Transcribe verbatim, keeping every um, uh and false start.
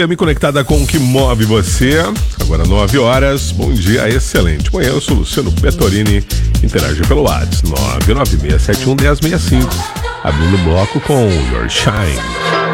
Me conectada com o que move você. Agora nove horas. Bom dia, excelente. Manhã eu sou Luciano Petorini. Interage pelo WhatsApp nove nove seis sete um um zero seis cinco. Abrindo o bloco com Your Shine.